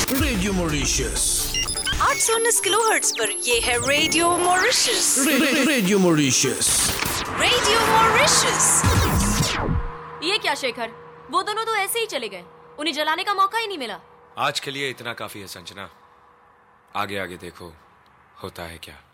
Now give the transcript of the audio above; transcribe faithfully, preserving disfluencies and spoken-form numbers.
Radio Mauritius आठ सौ उन्नीस किलोहर्ट्ज पर ये है रेडियो मॉरिशस। रे, रे, रेडियो मॉरिशस रेडियो मॉरिशस। ये क्या शेखर, वो दोनों तो ऐसे ही चले गए, उन्हें जलाने का मौका ही नहीं मिला। आज के लिए इतना काफी है संजना, आगे आगे देखो होता है क्या।